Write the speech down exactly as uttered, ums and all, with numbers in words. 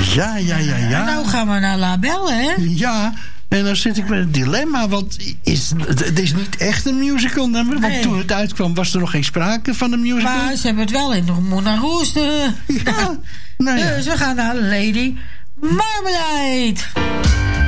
Ja, ja, ja, ja. En nou gaan we naar La Belle, hè? Ja, en dan zit ik met een dilemma. Want is, het is niet echt een musical nummer. Want nee. toen het uitkwam was er nog geen sprake van een musical. Maar ze hebben het wel in de Moulin Rouge. Ja, nou ja. Dus we gaan naar Lady Marmalade.